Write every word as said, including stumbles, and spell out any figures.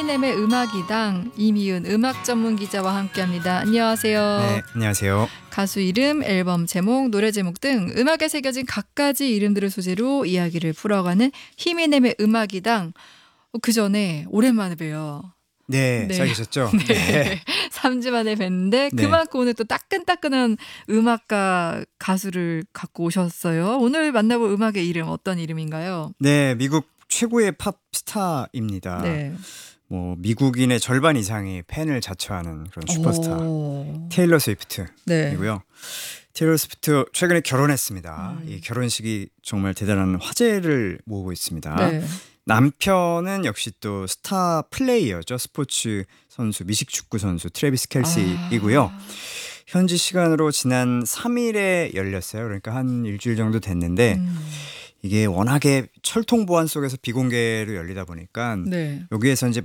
히미넴의 음악이당 이미은 음악 전문 기자와 함께합니다. 안녕하세요. 네, 안녕하세요. 가수 이름, 앨범 제목, 노래 제목 등 음악에 새겨진 갖가지 이름들을 소재로 이야기를 풀어가는 히미넴의 음악이당. 그 전에 오랜만에 봬요. 네, 네. 잘 계셨죠? 네. 삼 주 만에 뵀는데 네. 그만큼 오늘 또 따끈따끈한 음악가 가수를 갖고 오셨어요. 오늘 만나볼 음악의 이름 어떤 이름인가요? 네, 미국 최고의 팝 스타입니다. 네. 뭐 미국인의 절반 이상이 팬을 자처하는 그런 슈퍼스타 오. 테일러 스위프트이고요. 네. 테일러 스위프트 최근에 결혼했습니다. 음. 이 결혼식이 정말 대단한 화제를 모으고 있습니다. 네. 남편은 역시 또 스타 플레이어죠. 스포츠 선수, 미식축구 선수 트래비스 켈시이고요. 아. 현지 시간으로 지난 삼 일에 열렸어요. 그러니까 한 일주일 정도 됐는데 음. 이게 워낙에 철통 보안 속에서 비공개로 열리다 보니까 네. 여기에서 이제